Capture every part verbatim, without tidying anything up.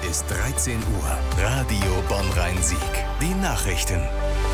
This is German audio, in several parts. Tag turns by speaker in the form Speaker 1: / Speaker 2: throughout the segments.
Speaker 1: ist dreizehn Uhr. Radio Bonn-Rhein-Sieg. Die Nachrichten.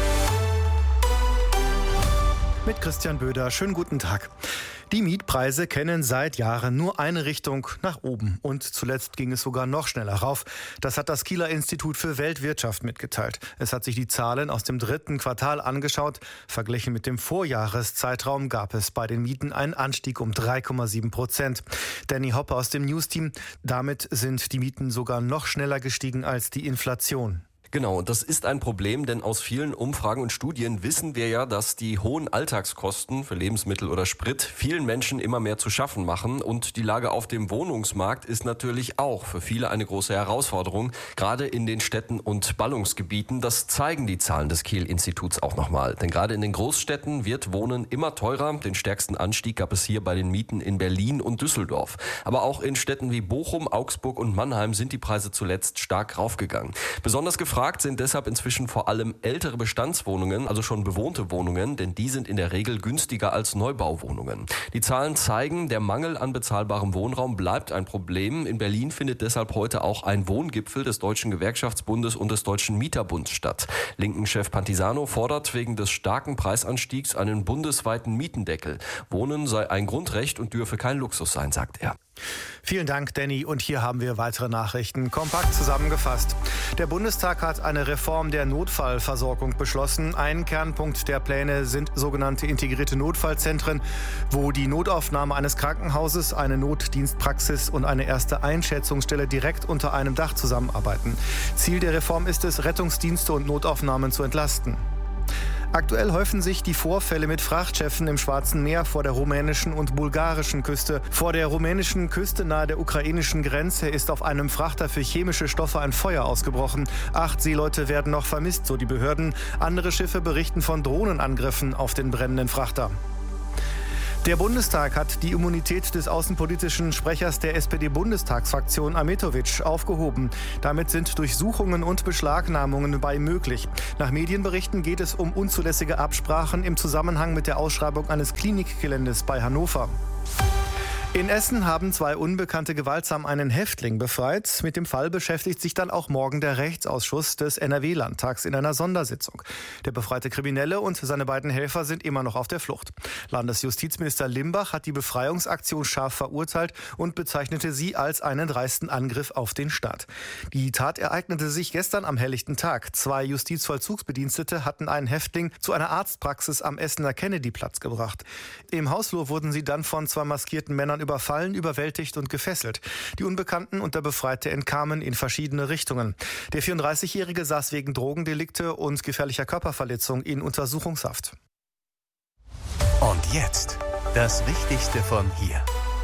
Speaker 2: Mit Christian Böder. Schönen guten Tag. Die Mietpreise kennen seit Jahren nur eine Richtung, nach oben. Und zuletzt ging es sogar noch schneller rauf. Das hat das Kieler Institut für Weltwirtschaft mitgeteilt. Es hat sich die Zahlen aus dem dritten Quartal angeschaut. Verglichen mit dem Vorjahreszeitraum gab es bei den Mieten einen Anstieg um drei Komma sieben Prozent. Danny Hoppe aus dem News-Team. Damit sind die Mieten sogar noch schneller gestiegen als die Inflation.
Speaker 3: Genau, das ist ein Problem, denn aus vielen Umfragen und Studien wissen wir ja, dass die hohen Alltagskosten für Lebensmittel oder Sprit vielen Menschen immer mehr zu schaffen machen. Und die Lage auf dem Wohnungsmarkt ist natürlich auch für viele eine große Herausforderung, gerade in den Städten und Ballungsgebieten. Das zeigen die Zahlen des Kiel-Instituts auch nochmal. Denn gerade in den Großstädten wird Wohnen immer teurer. Den stärksten Anstieg gab es hier bei den Mieten in Berlin und Düsseldorf. Aber auch in Städten wie Bochum, Augsburg und Mannheim sind die Preise zuletzt stark raufgegangen. Besonders gefragt Gefragt sind deshalb inzwischen vor allem ältere Bestandswohnungen, also schon bewohnte Wohnungen, denn die sind in der Regel günstiger als Neubauwohnungen. Die Zahlen zeigen, der Mangel an bezahlbarem Wohnraum bleibt ein Problem. In Berlin findet deshalb heute auch ein Wohngipfel des Deutschen Gewerkschaftsbundes und des Deutschen Mieterbunds statt. Linken-Chef Pantisano fordert wegen des starken Preisanstiegs einen bundesweiten Mietendeckel. Wohnen sei ein Grundrecht und dürfe kein Luxus sein, sagt er.
Speaker 2: Vielen Dank, Danny. Und hier haben wir weitere Nachrichten. Kompakt zusammengefasst. Der Bundestag hat eine Reform der Notfallversorgung beschlossen. Ein Kernpunkt der Pläne sind sogenannte integrierte Notfallzentren, wo die Notaufnahme eines Krankenhauses, eine Notdienstpraxis und eine erste Einschätzungsstelle direkt unter einem Dach zusammenarbeiten. Ziel der Reform ist es, Rettungsdienste und Notaufnahmen zu entlasten. Aktuell häufen sich die Vorfälle mit Frachtschiffen im Schwarzen Meer vor der rumänischen und bulgarischen Küste. Vor der rumänischen Küste nahe der ukrainischen Grenze ist auf einem Frachter für chemische Stoffe ein Feuer ausgebrochen. Acht Seeleute werden noch vermisst, so die Behörden. Andere Schiffe berichten von Drohnenangriffen auf den brennenden Frachter. Der Bundestag hat die Immunität des außenpolitischen Sprechers der S P D-Bundestagsfraktion Ahmetović aufgehoben. Damit sind Durchsuchungen und Beschlagnahmungen bei möglich. Nach Medienberichten geht es um unzulässige Absprachen im Zusammenhang mit der Ausschreibung eines Klinikgeländes bei Hannover. In Essen haben zwei Unbekannte gewaltsam einen Häftling befreit. Mit dem Fall beschäftigt sich dann auch morgen der Rechtsausschuss des N R W-Landtags in einer Sondersitzung. Der befreite Kriminelle und seine beiden Helfer sind immer noch auf der Flucht. Landesjustizminister Limbach hat die Befreiungsaktion scharf verurteilt und bezeichnete sie als einen dreisten Angriff auf den Staat. Die Tat ereignete sich gestern am helllichten Tag. Zwei Justizvollzugsbedienstete hatten einen Häftling zu einer Arztpraxis am Essener Kennedy-Platz gebracht. Im Hausflur wurden sie dann von zwei maskierten Männern überfallen, überwältigt und gefesselt. Die Unbekannten und der Befreite entkamen in verschiedene Richtungen. Der vierunddreißigjährige saß wegen Drogendelikte und gefährlicher Körperverletzung in Untersuchungshaft.
Speaker 1: Und jetzt das Wichtigste von hier.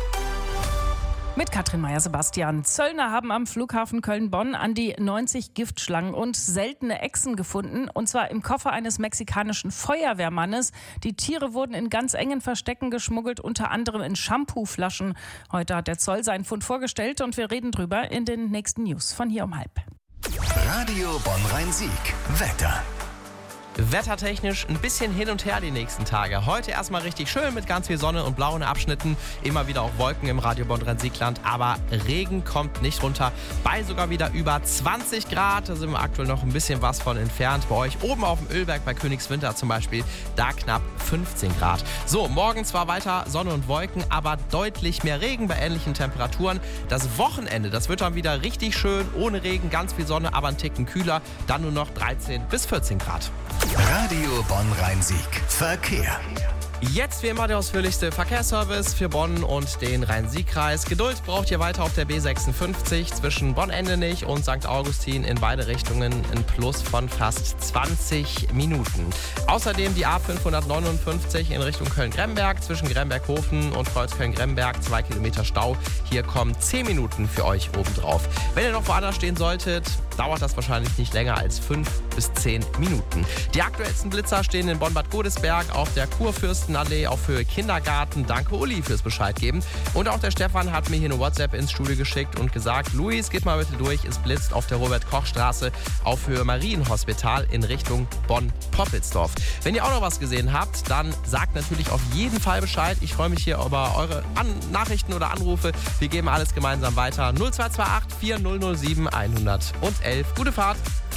Speaker 4: Mit Katrin Meyer-Sebastian. Zöllner haben am Flughafen Köln-Bonn an die neunzig Giftschlangen und seltene Echsen gefunden. Und zwar im Koffer eines mexikanischen Feuerwehrmannes. Die Tiere wurden in ganz engen Verstecken geschmuggelt, unter anderem in Shampooflaschen. Heute hat der Zoll seinen Fund vorgestellt und wir reden drüber in den nächsten News von hier um halb.
Speaker 1: Radio Bonn-Rhein-Sieg. Wetter.
Speaker 5: Wettertechnisch ein bisschen hin und her die nächsten Tage. Heute erstmal richtig schön mit ganz viel Sonne und blauen Abschnitten. Immer wieder auch Wolken im Radio Bonn-Rhein-Sieg-Land. Aber Regen kommt nicht runter. Bei sogar wieder über zwanzig Grad. Da sind wir aktuell noch ein bisschen was von entfernt. Bei euch oben auf dem Ölberg bei Königswinter zum Beispiel, da knapp fünfzehn Grad. So, morgen zwar weiter Sonne und Wolken, aber deutlich mehr Regen bei ähnlichen Temperaturen. Das Wochenende, das wird dann wieder richtig schön. Ohne Regen, ganz viel Sonne, aber ein Ticken kühler. Dann nur noch dreizehn bis vierzehn Grad.
Speaker 1: Radio Bonn-Rhein-Sieg. Verkehr.
Speaker 5: Jetzt wie immer der ausführlichste Verkehrsservice für Bonn und den Rhein-Sieg-Kreis. Geduld braucht ihr weiter auf der B sechsundfünfzig zwischen Bonn-Endenich und Sankt Augustin in beide Richtungen ein Plus von fast zwanzig Minuten. Außerdem die A fünfhundertneunundfünfzig in Richtung Köln-Gremberg zwischen Gremberghofen und Kreuzköln-Gremberg. Zwei Kilometer Stau. Hier kommen zehn Minuten für euch obendrauf. Wenn ihr noch woanders stehen solltet, dauert das wahrscheinlich nicht länger als fünf bis zehn Minuten. Die aktuellsten Blitzer stehen in Bonn-Bad Godesberg auf der Kurfürsten Nachrichtenallee, auch für Kindergarten. Danke Uli fürs Bescheid geben. Und auch der Stefan hat mir hier eine WhatsApp ins Studio geschickt und gesagt, Luis, geht mal bitte durch, es blitzt auf der Robert-Koch-Straße, auch für Marienhospital in Richtung Bonn-Poppelsdorf. Wenn ihr auch noch was gesehen habt, dann sagt natürlich auf jeden Fall Bescheid. Ich freue mich hier über eure An- Nachrichten oder Anrufe. Wir geben alles gemeinsam weiter. null zwei zwei acht vier null null sieben eins null eins. Gute Fahrt.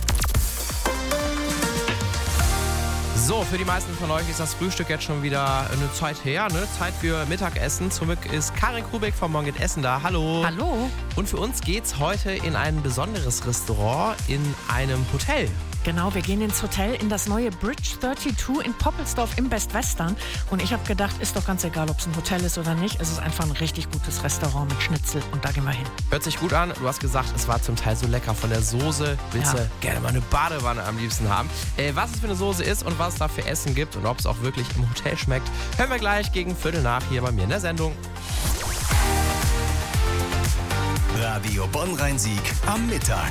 Speaker 5: So, für die meisten von euch ist das Frühstück jetzt schon wieder eine Zeit her, ne? Zeit für Mittagessen. Zum Glück ist Karin Kubik vom Morgen geht Essen da. Hallo.
Speaker 4: Hallo.
Speaker 5: Und für uns geht's heute in ein besonderes Restaurant in einem Hotel.
Speaker 6: Genau, wir gehen ins Hotel in das neue Bridge zweiunddreißig in Poppelsdorf im Best Western. Und ich habe gedacht, ist doch ganz egal, ob es ein Hotel ist oder nicht. Es ist einfach ein richtig gutes Restaurant mit Schnitzel und da gehen wir hin.
Speaker 5: Hört sich gut an. Du hast gesagt, es war zum Teil so lecker von der Soße. Willst du
Speaker 6: Ja.
Speaker 5: gerne mal eine Badewanne am liebsten haben? Äh, was es für eine Soße ist und was es da für Essen gibt und ob es auch wirklich im Hotel schmeckt, hören wir gleich gegen Viertel nach hier bei mir in der Sendung.
Speaker 1: Radio Bonn-Rhein-Sieg am Mittag.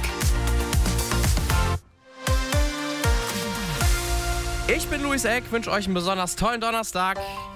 Speaker 5: Ich bin Luis Eck, wünsche euch einen besonders tollen Donnerstag.